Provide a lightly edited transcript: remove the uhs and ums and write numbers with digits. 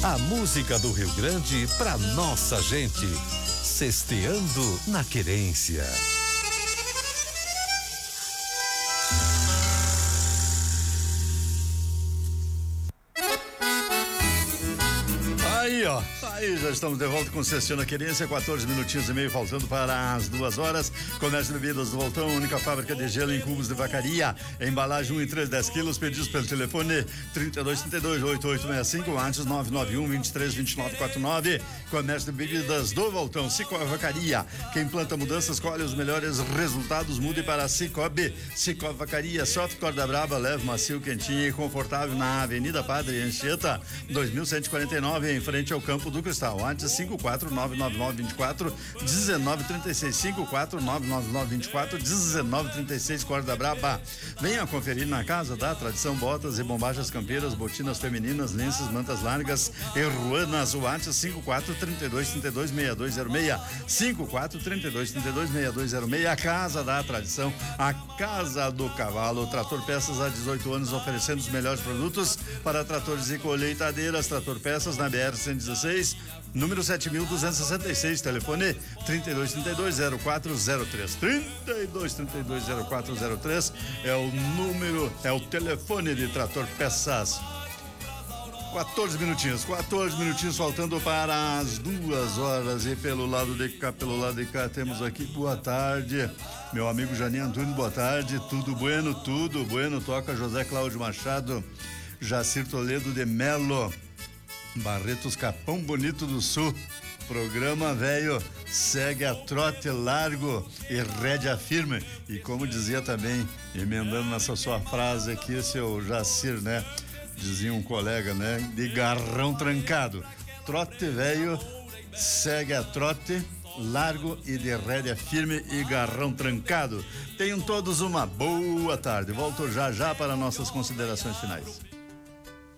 A música do Rio Grande pra nossa gente. Sexteando na querência. Aí, ó. Aí, já estamos de volta com o Sexteando na Querência, 14 minutinhos e meio faltando para as 2 horas. Comércio de bebidas do Voltão, única fábrica de gelo em cubos de vacaria. Embalagem 1 em 3, 10 quilos. Pedidos pelo telefone 3232-8865, antes 991-232949. Comércio de bebidas do Voltão, Cicobi Vacaria. Quem planta mudanças, colhe os melhores resultados. Mude para Cicobi. Cicobi Vacaria, soft corda brava, leve, macio, quentinho e confortável na Avenida Padre Anchieta, 2149, em frente ao Campo do Cristal. Antes 54999241936, 54999241936, corda brava. Venha conferir na Casa da Tradição botas e bombagens campeiras, botinas femininas, lenços, mantas largas e ruanas. O antes 5432326206, 5432326206. A Casa da Tradição, a Casa do Cavalo. Trator Peças há 18 anos oferecendo os melhores produtos para tratores e colheitadeiras. Trator Peças na BR 116, número 7266, telefone 3232-0403, 3232-0403 é o número, é o telefone de Trator Peças. 14 minutinhos faltando para as 2 horas. E pelo lado de cá temos aqui, boa tarde, meu amigo Janinho Antunes, boa tarde, tudo bueno, toca José Cláudio Machado, Jacir Toledo de Melo, Barretos Capão Bonito do Sul. Programa velho segue a trote largo e rédea firme. E como dizia também, emendando nessa sua frase aqui, seu Jacir, né? Dizia um colega, né? De garrão trancado. Trote velho segue a trote largo e de rédea firme e garrão trancado. Tenham todos uma boa tarde. Volto já para nossas considerações finais.